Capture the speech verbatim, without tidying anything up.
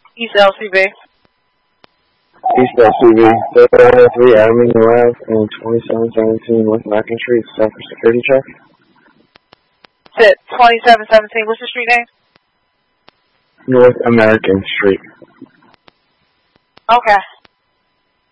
East L C B. East L C B, thirty-one oh three Avenue Ave and twenty-seven seventeen West Mackin Street, stop for security check. That's it, twenty-seven seventeen. What's the street name? North American Street. Okay.